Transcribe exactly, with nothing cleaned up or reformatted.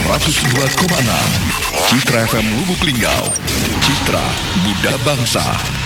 seratus dua koma enam Citra F M Lubuk Linggau, Citra Budak Bangsa.